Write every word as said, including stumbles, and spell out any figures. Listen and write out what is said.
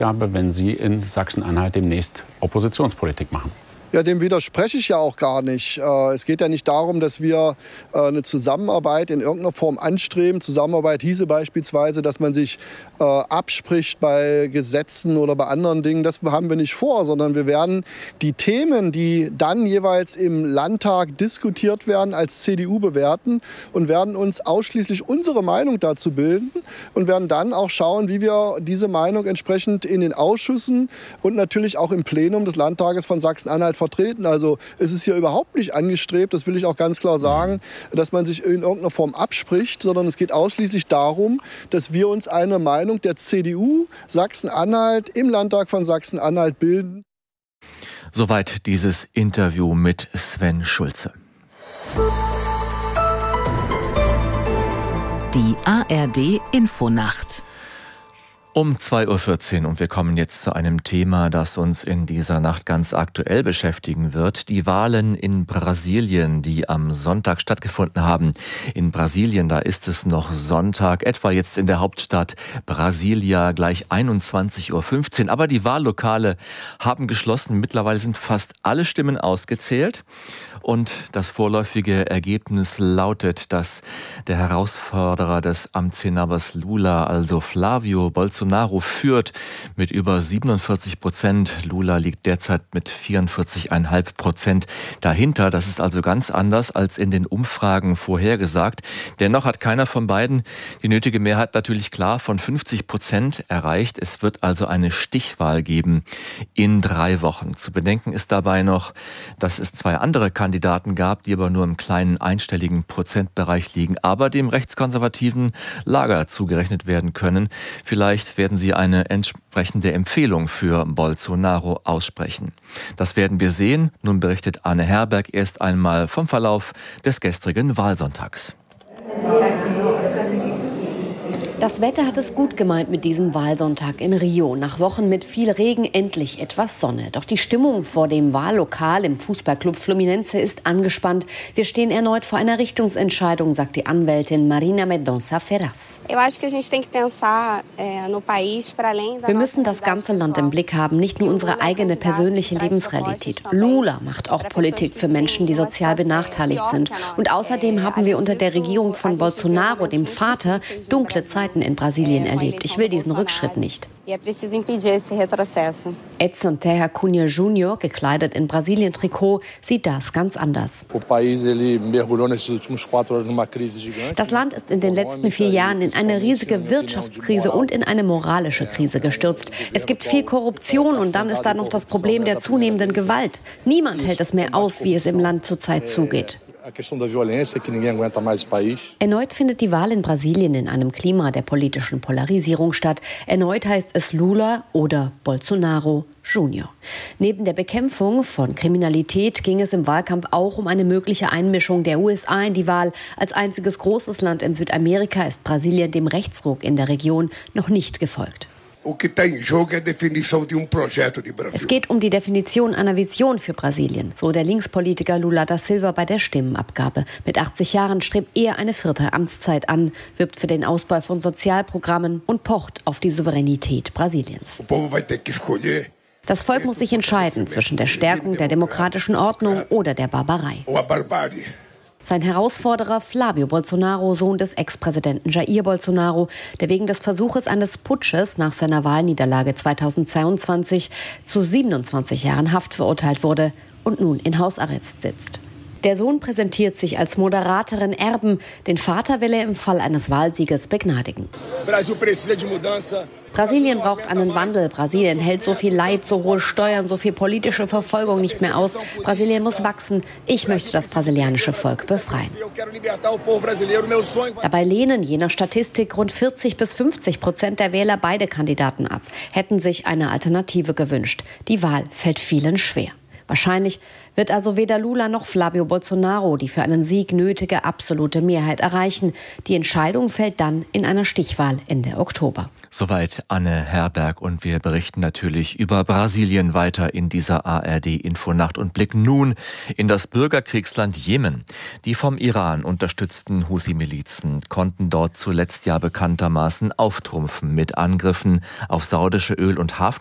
wenn Sie in Sachsen-Anhalt demnächst Oppositionspolitik machen? Ja, dem widerspreche ich ja auch gar nicht. Es geht ja nicht darum, dass wir eine Zusammenarbeit in irgendeiner Form anstreben. Zusammenarbeit hieße beispielsweise, dass man sich abspricht bei Gesetzen oder bei anderen Dingen. Das haben wir nicht vor, sondern wir werden die Themen, die dann jeweils im Landtag diskutiert werden, als C D U bewerten und werden uns ausschließlich unsere Meinung dazu bilden und werden dann auch schauen, wie wir diese Meinung entsprechend in den Ausschüssen und natürlich auch im Plenum des Landtages von Sachsen-Anhalt vertreten. Also es ist hier überhaupt nicht angestrebt, das will ich auch ganz klar sagen, dass man sich in irgendeiner Form abspricht, sondern es geht ausschließlich darum, dass wir uns eine Meinung der C D U Sachsen-Anhalt im Landtag von Sachsen-Anhalt bilden. Soweit dieses Interview mit Sven Schulze. Die A R D Infonacht. Um zwei Uhr vierzehn und wir kommen jetzt zu einem Thema, das uns in dieser Nacht ganz aktuell beschäftigen wird. Die Wahlen in Brasilien, die am Sonntag stattgefunden haben. In Brasilien, da ist es noch Sonntag, etwa jetzt in der Hauptstadt Brasilia gleich einundzwanzig Uhr fünfzehn. Aber die Wahllokale haben geschlossen. Mittlerweile sind fast alle Stimmen ausgezählt. Und das vorläufige Ergebnis lautet, dass der Herausforderer des Amtsinhabers Lula, also Flavio Bolsonaro, führt mit über siebenundvierzig Prozent. Lula liegt derzeit mit vierundvierzig Komma fünf Prozent dahinter. Das ist also ganz anders als in den Umfragen vorhergesagt. Dennoch hat keiner von beiden die nötige Mehrheit, natürlich klar, von fünfzig Prozent erreicht. Es wird also eine Stichwahl geben in drei Wochen. Zu bedenken ist dabei noch, dass es zwei andere Kandidaten Kandidaten gab, die aber nur im kleinen einstelligen Prozentbereich liegen, aber dem rechtskonservativen Lager zugerechnet werden können. Vielleicht werden sie eine entsprechende Empfehlung für Bolsonaro aussprechen. Das werden wir sehen. Nun berichtet Anne Herberg erst einmal vom Verlauf des gestrigen Wahlsonntags. Das Wetter hat es gut gemeint mit diesem Wahlsonntag in Rio. Nach Wochen mit viel Regen endlich etwas Sonne. Doch die Stimmung vor dem Wahllokal im Fußballclub Fluminense ist angespannt. Wir stehen erneut vor einer Richtungsentscheidung, sagt die Anwältin Marina Mendonça Ferraz. Wir müssen das ganze Land im Blick haben, nicht nur unsere eigene persönliche Lebensrealität. Lula macht auch Politik für Menschen, die sozial benachteiligt sind. Und außerdem haben wir unter der Regierung von Bolsonaro, dem Vater, dunkle Zeiten in Brasilien erlebt. Ich will diesen Rückschritt nicht. Edson Terra Cunha Junior, gekleidet in Brasilien-Trikot, sieht das ganz anders. Das Land ist in den letzten vier Jahren in eine riesige Wirtschaftskrise und in eine moralische Krise gestürzt. Es gibt viel Korruption und dann ist da noch das Problem der zunehmenden Gewalt. Niemand hält es mehr aus, wie es im Land zurzeit zugeht. Erneut findet die Wahl in Brasilien in einem Klima der politischen Polarisierung statt. Erneut heißt es Lula oder Bolsonaro Junior. Neben der Bekämpfung von Kriminalität ging es im Wahlkampf auch um eine mögliche Einmischung der U S A in die Wahl. Als einziges großes Land in Südamerika ist Brasilien dem Rechtsruck in der Region noch nicht gefolgt. Es geht um die Definition einer Vision für Brasilien, so der Linkspolitiker Lula da Silva bei der Stimmenabgabe. Mit achtzig Jahren strebt er eine vierte Amtszeit an, wirbt für den Ausbau von Sozialprogrammen und pocht auf die Souveränität Brasiliens. Das Volk muss sich entscheiden zwischen der Stärkung der demokratischen Ordnung oder der Barbarei. Sein Herausforderer Flavio Bolsonaro, Sohn des Ex-Präsidenten Jair Bolsonaro, der wegen des Versuches eines Putsches nach seiner Wahlniederlage zweitausendzweiundzwanzig zu siebenundzwanzig Jahren Haft verurteilt wurde und nun in Hausarrest sitzt. Der Sohn präsentiert sich als moderateren Erben. Den Vater will er im Fall eines Wahlsieges begnadigen. Brasilien braucht einen Wandel. Brasilien hält so viel Leid, so hohe Steuern, so viel politische Verfolgung nicht mehr aus. Brasilien muss wachsen. Ich möchte das brasilianische Volk befreien. Dabei lehnen je nach Statistik rund vierzig bis fünfzig Prozent der Wähler beide Kandidaten ab, hätten sich eine Alternative gewünscht. Die Wahl fällt vielen schwer. Wahrscheinlich wird also weder Lula noch Flavio Bolsonaro die für einen Sieg nötige absolute Mehrheit erreichen. Die Entscheidung fällt dann in einer Stichwahl Ende Oktober. Soweit Anne Herberg und wir berichten natürlich über Brasilien weiter in dieser A R D-Infonacht und blicken nun in das Bürgerkriegsland Jemen. Die vom Iran unterstützten Houthi-Milizen konnten dort zuletzt ja bekanntermaßen auftrumpfen mit Angriffen auf saudische Öl- und Hafen